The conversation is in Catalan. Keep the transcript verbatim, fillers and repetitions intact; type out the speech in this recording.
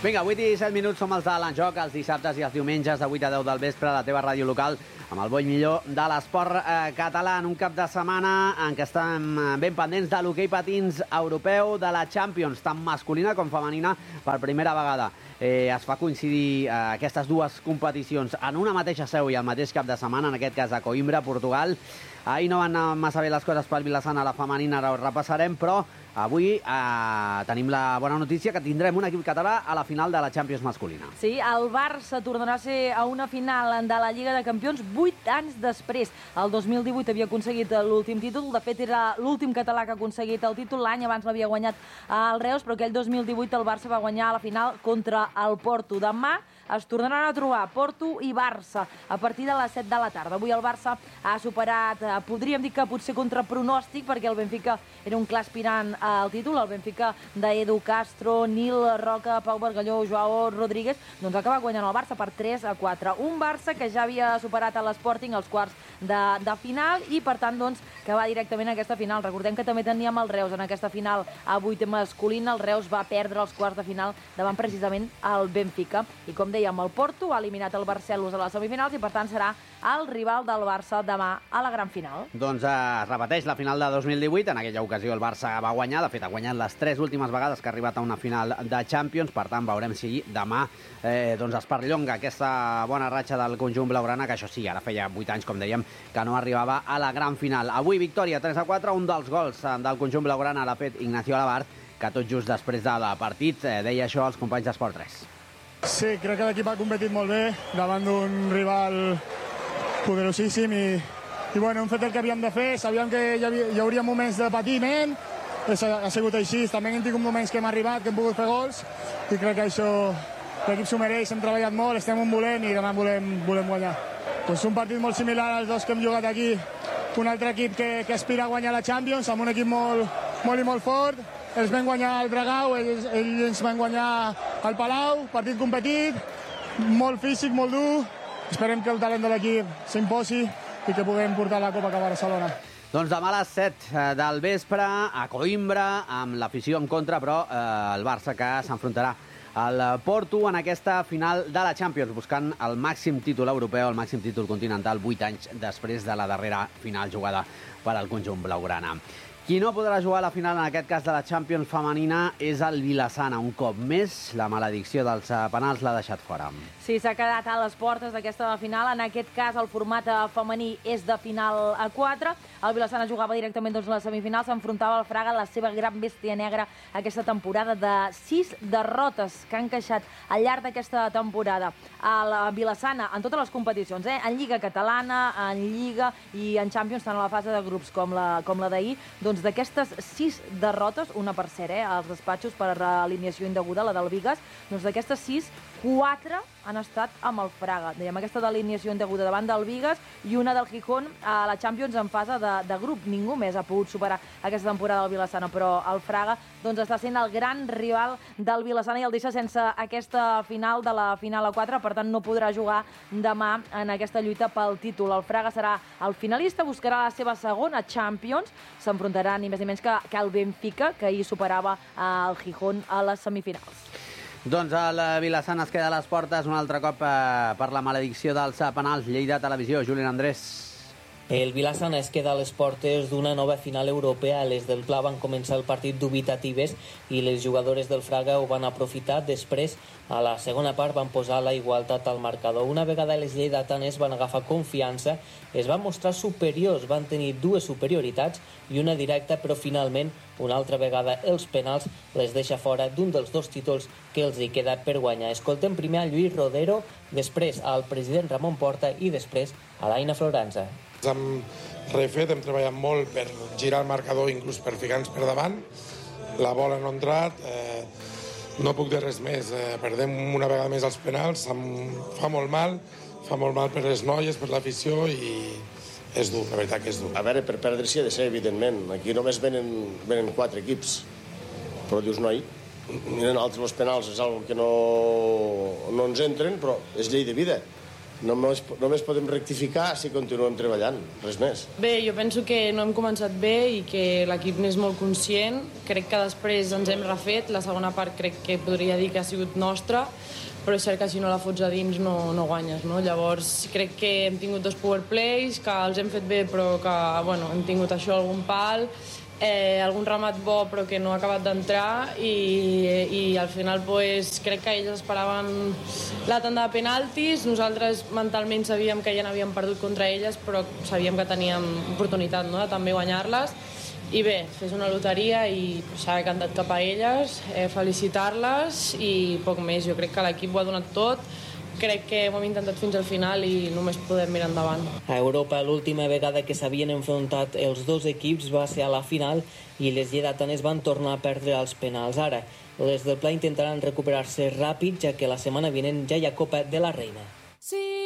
Vinga, vuit i set minuts som els de l'Enjoc, els dissabtes i els diumenges de vuit a deu del vespre a la teva ràdio local amb el bo i millor de l'esport eh, català en un cap de setmana en què estem ben pendents de l'hoquei patins europeu, de la Champions, tant masculina com femenina, per primera vegada. Eh, es fa coincidir eh, aquestes dues competicions en una mateixa seu i al mateix cap de setmana, en aquest cas a Coimbra, Portugal. Ahir no van anar massa bé les coses pel Vilassana a la femenina, ara ho repassarem, però avui eh, tenim la bona notícia que tindrem un equip català a la final de la Champions masculina. Sí, el Barça tornarà a ser a una final de la Lliga de Campions vuit anys després. El dos mil divuit havia aconseguit l'últim títol, de fet era l'últim català que ha aconseguit el títol, l'any abans l'havia guanyat el Reus, però aquell dos mil divuit el Barça va guanyar a la final contra el Porto. Demà es tornaran a trobar Porto i Barça a partir de les set de la tarda. Avui el Barça ha superat, podríem dir que potser contra pronòstic, perquè el Benfica era un clar aspirant al títol, el Benfica d'Edu Castro, Nil Roca, Pau Bargalló, Joao Rodríguez, doncs acaba guanyant el Barça per tres a quatre. Un Barça que ja havia superat a l'Sporting als quarts de, de final i, per tant, doncs, que va directament a aquesta final. Recordem que també teníem el Reus en aquesta final a vuit masculina. El Reus va perdre els quarts de final davant precisament el Benfica. I, com dèiem, el Porto ha eliminat el Barcelona a les semifinals i, per tant, serà el rival del Barça demà a la gran final. Doncs eh, es repeteix la final de dos mil divuit. En aquella ocasió el Barça va guanyar. De fet, ha guanyat les tres últimes vegades que ha arribat a una final de Champions. Per tant, veurem si demà eh, doncs es perllonga aquesta bona ratxa del conjunt blaugrana, que això sí, ara feia vuit anys, com dèiem, que no arribava a la gran final. Avui victòria tres a quatre, un dels gols del conjunt blaugrana l'ha fet Ignacio Alabart, que tot just després del partit eh, deia això als companys d'Esport tres. Sí, crec que l'equip ha competit molt bé davant d'un rival poderosíssim i, i bueno, hem fet el que havíem de fer. Sabíem que hi, havia, hi hauria moments de patiment, ha sigut així. També hem tingut moments que hem arribat, que hem pogut fer gols i crec que això l'equip s'ho mereix. Hem treballat molt, estem on volem i demà volem, volem guanyar. Pues un partit molt similar als dos que hem jugat aquí, un altre equip que, que aspira a guanyar la Champions, amb un equip molt, molt i molt fort. Ells van guanyar el Dragao, ells, ells ens van guanyar al Palau, partit competit, molt físic, molt dur. Esperem que el talent de l'equip s'imposi i que puguem portar la Copa cap a Barcelona. Doncs demà a les set del vespre a Coimbra, amb l'afició en contra, però eh, el Barça que s'enfrontarà al Porto en aquesta final de la Champions, buscant el màxim títol europeu, el màxim títol continental, vuit anys després de la darrera final jugada per al conjunt blaugrana. Qui no podrà jugar a la final, en aquest cas de la Champions femenina, és el Vilassana. Un cop més, la maledicció dels penals l'ha deixat fora. Sí, s'ha quedat a les portes d'aquesta final. En aquest cas, el format femení és de final a quatre. El Vilassana jugava directament doncs, a la semifinal, s'enfrontava al Fraga, la seva gran bèstia negra, aquesta temporada de sis derrotes que han queixat al llarg d'aquesta temporada. A la Vilassana, en totes les competicions, eh? En Lliga Catalana, en Lliga i en Champions, tant a la fase de grups com la, com la d'ahir, doncs d'aquestes sis derrotes, una per cert, eh, als despatxos per alineació indeguda, la del Vigas, doncs d'aquestes sis, quatre han estat amb el Fraga. Dèiem, aquesta d'alineació indeguda davant del Vigas i una del Gijón a la Champions en fase de, de grup. Ningú més ha pogut superar aquesta temporada del Vilassana, però el Fraga doncs, està sent el gran rival del Vilassana i el deixa sense aquesta final de la final a quatre, per tant no podrà jugar demà en aquesta lluita pel títol. El Fraga serà el finalista, buscarà la seva segona Champions, s'enfrontarà ni més ni menys que, que el Benfica, que ahir superava el Gijón a les semifinals. Doncs el Vilassana es queda a les portes un altre cop eh, per la maledicció dels penals. Lleida Televisió, Julián Andrés. El Vilassana es queda a les portes d'una nova final europea. Les del Pla van començar el partit dubitatives i les jugadores del Fraga ho van aprofitar. Després, a la segona part, van posar la igualtat al marcador. Una vegada les lleidatanes van agafar confiança, es van mostrar superiors, van tenir dues superioritats i una directa, però finalment, una altra vegada, els penals les deixa fora d'un dels dos títols que els hi queda per guanyar. Escoltem primer a Lluís Rodero, després al president Ramon Porta i després a l'Aina Floranza. Hem refet, hem treballat molt per girar el marcador, inclús per ficar-nos per davant. La bola no ha entrat, eh, no puc dir res més. Eh, perdem una vegada més els penals, em fa molt mal, fa molt mal per les noies, per l'afició i és dur, la veritat que és dur. A veure, per perdre s'hi ha de ser, evidentment. Aquí només venen, venen quatre equips, però dius, noi, miren altres els penals, és una que no, no ens entren, però és llei de vida. Només, només podem rectificar si continuem treballant, res més. Bé, jo penso que no hem començat bé i que l'equip n'és molt conscient. Crec que després ens hem refet. La segona part crec que podria dir que ha sigut nostra, però és cert que si no la fots a dins no, no guanyes, no? Llavors crec que hem tingut dos power plays, que els hem fet bé però que bueno, hem tingut això, algun pal, eh, algun remat bo però que no ha acabat d'entrar i, i al final pues, crec que ells esperaven la tanda de penaltis, nosaltres mentalment sabíem que ja n'havíem perdut contra elles però sabíem que teníem oportunitat, no?, de també guanyar-les. I bé, fes una loteria i s'ha cantat cap a elles, eh, felicitar-les i poc més. Jo crec que l'equip ho ha donat tot, crec que ho hem intentat fins al final i només podem mirar endavant. A Europa, l'última vegada que s'havien enfrontat els dos equips va ser a la final i les lleidatanes van tornar a perdre els penals. Ara, les del Pla intentaran recuperar-se ràpid, ja que la setmana vinent ja hi ha Copa de la Reina. Sí.